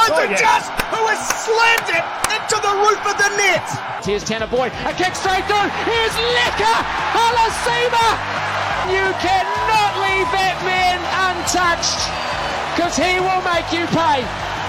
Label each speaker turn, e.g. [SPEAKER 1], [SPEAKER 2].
[SPEAKER 1] Just who has slammed it into the roof of the net.
[SPEAKER 2] Here's Tanner Boyd, a kick straight through. Here's Leka Halasima. You cannot leave that man untouched because he will make you pay.